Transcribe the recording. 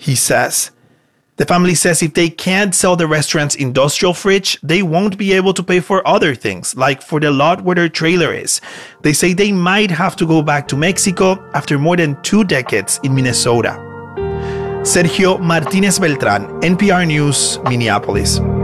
he says. The family says if they can't sell the restaurant's industrial fridge, they won't be able to pay for other things, like for the lot where their trailer is. They say they might have to go back to Mexico after more than 2 decades in Minnesota. Sergio Martínez Beltrán, NPR News, Minneapolis.